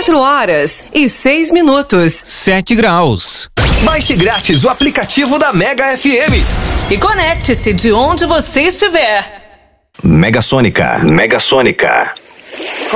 4h06. 7 graus. Baixe grátis o aplicativo da Mega FM. E conecte-se de onde você estiver. Mega Sônica.